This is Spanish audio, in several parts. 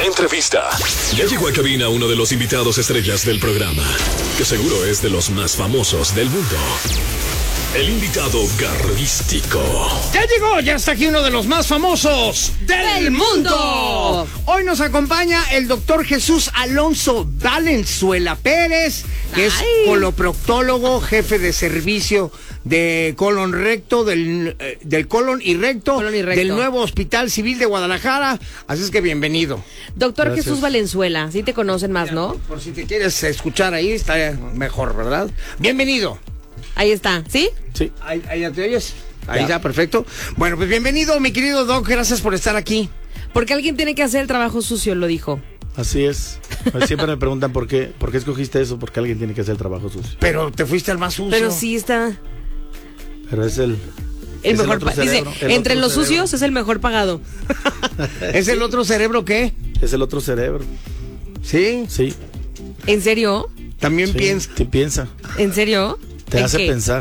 entrevista. Ya llegó a cabina uno de los invitados estrellas del programa, que seguro es de los más famosos del mundo. El invitado garrístico. Ya está aquí uno de los más famosos del mundo. Hoy nos acompaña el doctor Jesús Alonso Valenzuela Pérez, que es coloproctólogo, jefe de servicio de colon recto, del colon y recto, del nuevo Hospital Civil de Guadalajara. Así es que bienvenido. Doctor Jesús Valenzuela, sí te conocen más, ¿no? Por si te quieres escuchar ahí, está mejor, ¿verdad? Bienvenido. Ahí está, ¿sí? Sí. Ahí ya te oyes. Ahí ya, perfecto. Bueno, pues bienvenido, mi querido Doc, gracias por estar aquí. Porque alguien tiene que hacer el trabajo sucio, lo dijo. Así es. Siempre me preguntan por qué escogiste eso, porque alguien tiene que hacer el trabajo sucio. Pero te fuiste al más sucio. Pero sí está. Pero es el mejor dice, entre los sucios es el mejor pagado. ¿Es el otro cerebro qué? Es el otro cerebro. ¿Sí? Sí. ¿En serio? También piensa. Sí, piensa. ¿En serio? Te hace pensar.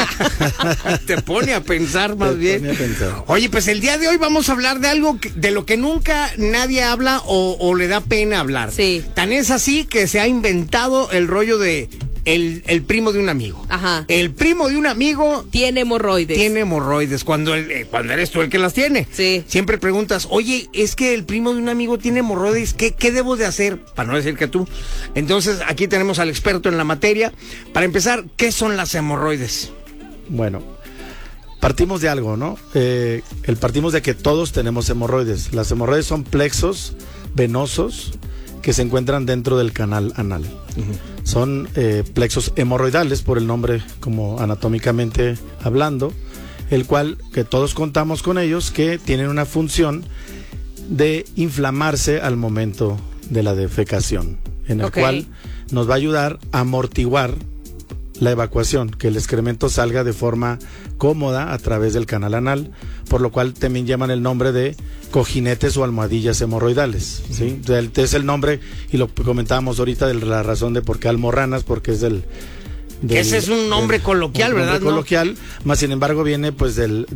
Te pone a pensar más bien. Te pone a pensar. Oye, pues el día de hoy vamos a hablar de algo de lo que nunca nadie habla o le da pena hablar. Sí. Tan es así que se ha inventado el rollo de el primo de un amigo. Ajá. El primo de un amigo tiene hemorroides. Tiene hemorroides cuando eres tú el que las tiene. Sí. Siempre preguntas, oye, es que el primo de un amigo tiene hemorroides, ¿qué debo de hacer? Para no decir que tú. Entonces, aquí tenemos al experto en la materia. Para empezar, ¿qué son las hemorroides? Bueno, partimos de algo, ¿no? Partimos de que todos tenemos hemorroides. Las hemorroides son plexos venosos que se encuentran dentro del canal anal. Uh-huh. Son plexos hemorroidales, por el nombre como anatómicamente hablando, el cual que todos contamos con ellos, que tienen una función de inflamarse al momento de la defecación, en el cual nos va a ayudar a amortiguar la evacuación, que el excremento salga de forma cómoda a través del canal anal, por lo cual también llaman el nombre de cojinetes o almohadillas hemorroidales, ¿sí? Es el nombre, y lo comentábamos ahorita de la razón de por qué almorranas, porque es ese es un nombre coloquial, ¿verdad? Nombre coloquial, más sin embargo viene pues del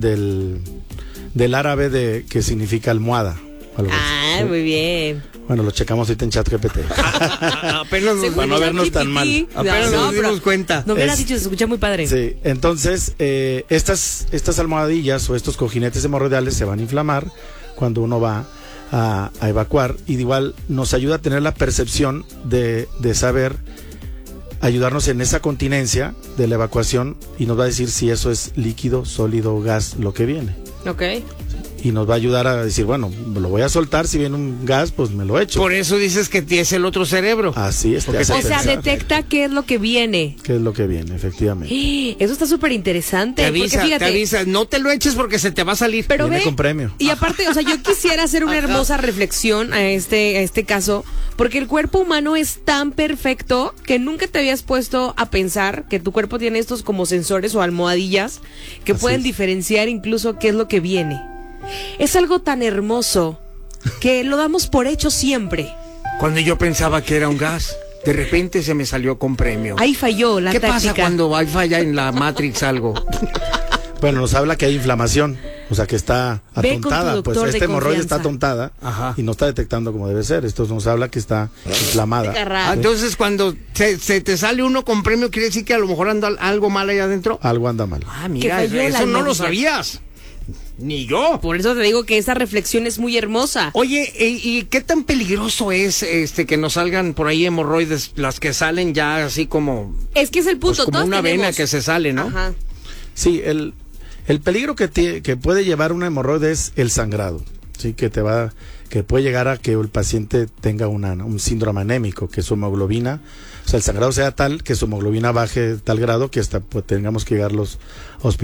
árabe que significa almohada. ¿sí? Muy bien. Bueno, lo checamos ahorita en ChatGPT. Apenas para no vernos tan mal. Apenas nos dimos cuenta. No hubieras dicho, se escucha muy padre. Sí, entonces estas almohadillas o estos cojinetes hemorroidales se van a inflamar cuando uno va a evacuar, y de igual nos ayuda a tener la percepción de saber ayudarnos en esa continencia de la evacuación, y nos va a decir si eso es líquido, sólido o gas lo que viene. Ok. Y nos va a ayudar a decir, bueno, lo voy a soltar, si viene un gas, pues me lo echo. Por eso dices que es el otro cerebro. Así es. O sea, detecta qué es lo que viene. ¿Qué es lo que viene, efectivamente? Eso está súper interesante. Te avisa, no te lo eches porque se te va a salir. Pero viene con premio. Y aparte, o sea, yo quisiera hacer una hermosa reflexión a este caso, porque el cuerpo humano es tan perfecto que nunca te habías puesto a pensar que tu cuerpo tiene estos como sensores o almohadillas que pueden diferenciar incluso qué es lo que viene. Es algo tan hermoso que lo damos por hecho siempre. Cuando yo pensaba que era un gas, de repente se me salió con premio. Ahí falló la táctica. ¿Qué pasa cuando hay falla en la Matrix algo? Bueno, nos habla que hay inflamación, o sea que está atontada, pues esta hemorroide está atontada. Ajá. Y no está detectando como debe ser. Esto nos habla que está inflamada. Entonces cuando se te sale uno con premio, ¿quiere decir que a lo mejor anda algo mal allá adentro? Algo anda mal. Mira, eso no lo sabías. Ni yo. Por eso te digo que esa reflexión es muy hermosa. Oye, ¿y qué tan peligroso es que nos salgan por ahí hemorroides, las que salen ya así como... Es que es el punto, pues como una vena que se sale, ¿no? Ajá. Sí, el peligro que puede llevar una hemorroide es el sangrado, ¿sí? Que puede llegar a que el paciente tenga un síndrome anémico, que su hemoglobina, o sea, el sangrado sea tal que su hemoglobina baje de tal grado que hasta tengamos que llegar los hospitales